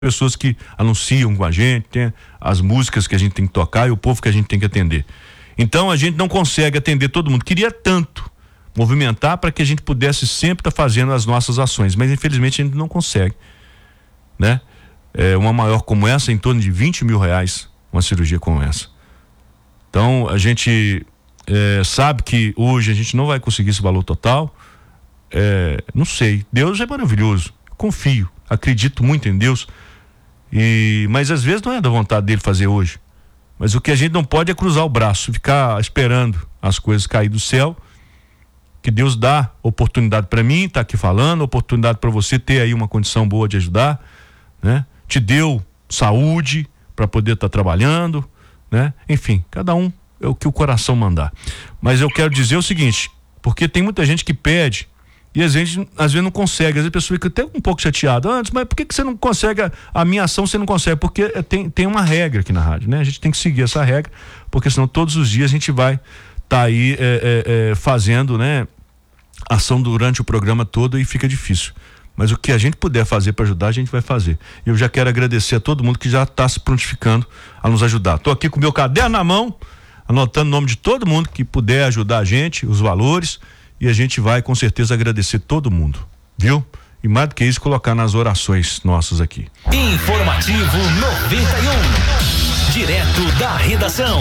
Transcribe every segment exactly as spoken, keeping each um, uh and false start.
pessoas que anunciam com a gente, tem as músicas que a gente tem que tocar e o povo que a gente tem que atender. Então a gente não consegue atender todo mundo. Queria tanto movimentar para que a gente pudesse sempre estar tá fazendo as nossas ações, mas infelizmente a gente não consegue, né? É, uma maior como essa, em torno de vinte mil reais, uma cirurgia como essa. Então a gente é, sabe que hoje a gente não vai conseguir esse valor total. É, não sei, Deus é maravilhoso, confio, acredito muito em Deus. E, mas às vezes não é da vontade dele fazer hoje. Mas o que a gente não pode é cruzar o braço, ficar esperando as coisas cair do céu. Que Deus dá oportunidade para mim, tá aqui falando, oportunidade para você ter aí uma condição boa de ajudar, né? Te deu saúde para poder estar tá trabalhando, né? Enfim, cada um é o que o coração mandar. Mas eu quero dizer o seguinte, porque tem muita gente que pede e às vezes, às vezes não consegue, às vezes a pessoa fica até um pouco chateada, antes, mas por que, que você não consegue a, a minha ação, você não consegue? Porque tem, tem uma regra aqui na rádio, né? A gente tem que seguir essa regra, porque senão todos os dias a gente vai estar tá aí é, é, é, fazendo, né, ação durante o programa todo e fica difícil. Mas o que a gente puder fazer para ajudar, a gente vai fazer. Eu já quero agradecer a todo mundo que já está se prontificando a nos ajudar. Estou aqui com o meu caderno na mão, anotando o nome de todo mundo que puder ajudar a gente, os valores. E a gente vai com certeza agradecer todo mundo, viu? E mais do que isso, colocar nas orações nossas aqui. Informativo noventa e um, direto da redação.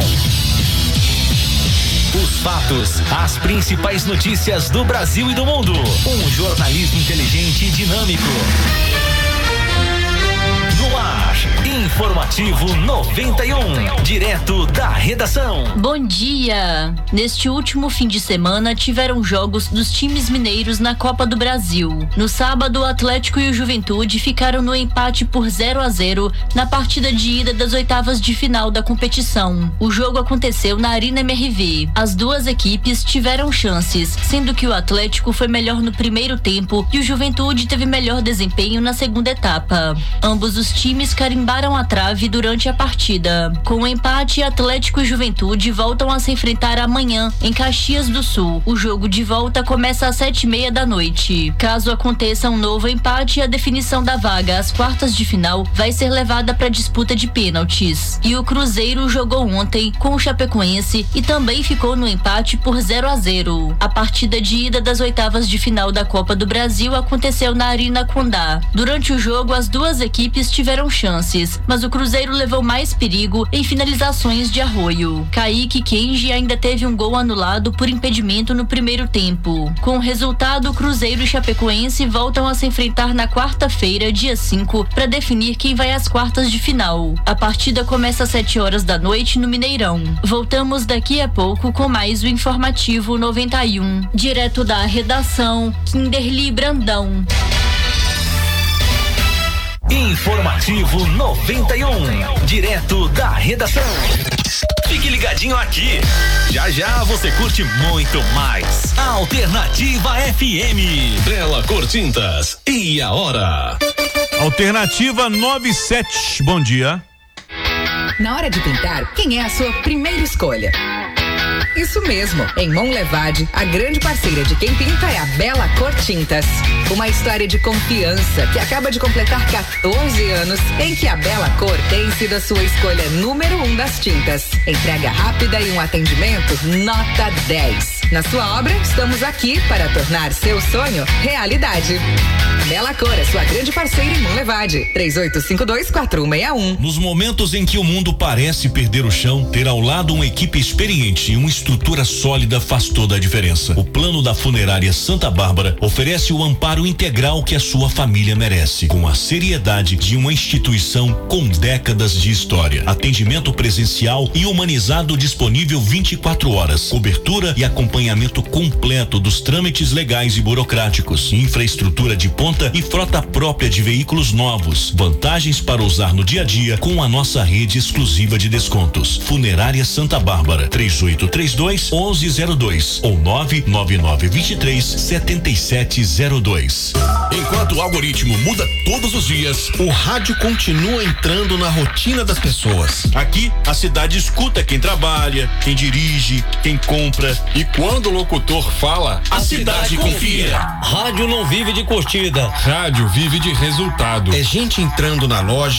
Os fatos, as principais notícias do Brasil e do mundo. Um jornalismo inteligente e dinâmico. No ar, Informativo noventa e um, direto da redação. Bom dia! Neste último fim de semana tiveram jogos dos times mineiros na Copa do Brasil. No sábado, o Atlético e o Juventude ficaram no empate por zero a zero na partida de ida das oitavas de final da competição. O jogo aconteceu na Arena M R V. As duas equipes tiveram chances, sendo que o Atlético foi melhor no primeiro tempo e o Juventude teve melhor desempenho na segunda etapa. Ambos os times carimbaram a trave durante a partida. Com o empate, Atlético e Juventude voltam a se enfrentar amanhã em Caxias do Sul. O jogo de volta começa às sete e meia da noite. Caso aconteça um novo empate, a definição da vaga às quartas de final vai ser levada para disputa de pênaltis. E o Cruzeiro jogou ontem com o Chapecoense e também ficou no empate por zero a zero. A partida de ida das oitavas de final da Copa do Brasil aconteceu na Arena Condá. Durante o jogo, as duas equipes tiveram chances, mas o Cruzeiro levou mais perigo em finalizações de Arroio. Kaique Kenji ainda teve um gol anulado por impedimento no primeiro tempo. Com o resultado, Cruzeiro e Chapecoense voltam a se enfrentar na quarta-feira, dia cinco, para definir quem vai às quartas de final. A partida começa às sete horas da noite no Mineirão. Voltamos daqui a pouco com mais o Informativo noventa e um. Direto da redação, Kinderly Brandão. Informativo noventa e um, direto da redação. Fique ligadinho aqui. Já já você curte muito mais. Alternativa F M. Bela Cor Tintas. E a hora? Alternativa noventa e sete. Bom dia. Na hora de pintar, quem é a sua primeira escolha? Isso mesmo, em Monlevade, a grande parceira de quem pinta é a Bela Cor Tintas. Uma história de confiança que acaba de completar quatorze anos, em que a Bela Cor tem sido a sua escolha número um das tintas. Entrega rápida e um atendimento nota dez. Na sua obra, estamos aqui para tornar seu sonho realidade. Bela Cor é sua grande parceira em Monlevade. três oito cinco dois, quatro um seis um. Nos momentos em que o mundo parece perder o chão, ter ao lado uma equipe experiente e uma estrutura sólida faz toda a diferença. O plano da Funerária Santa Bárbara oferece o amparo integral que a sua família merece, com a seriedade de uma instituição com décadas de história. Atendimento presencial e humanizado disponível vinte e quatro horas. Cobertura e acompanhamento completo dos trâmites legais e burocráticos. Infraestrutura de ponta e frota própria de veículos novos. Vantagens para usar no dia a dia com a nossa rede exclusiva de descontos. Funerária Santa Bárbara, três oito três dois, um um zero dois ou nove nove nove dois três, sete sete zero dois. Enquanto o algoritmo muda todos os dias, o rádio continua entrando na rotina das pessoas. Aqui, a cidade escuta quem trabalha, quem dirige, quem compra. E quando o locutor fala, a cidade confia. Rádio não vive de curtida, Rádio vive de resultado. É gente entrando na loja